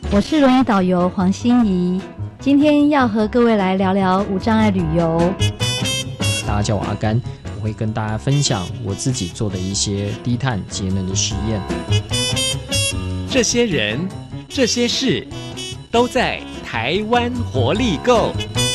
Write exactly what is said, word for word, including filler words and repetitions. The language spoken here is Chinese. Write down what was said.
我是轮椅导游黄欣怡，今天要和各位来聊聊无障碍旅游。 大家叫我阿甘，我会跟大家分享我自己做的一些低碳节能的实验。 这些人，这些事，都在台湾活力购。